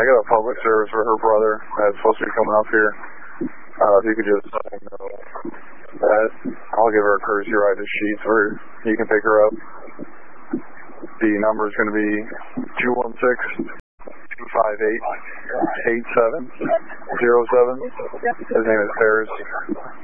I got a public service for her brother that's supposed to be coming up here. If you could just let him know that, I'll give her a courtesy ride to Sheets where you can pick her up. The number is going to be 216-258-8707. His name is Paris.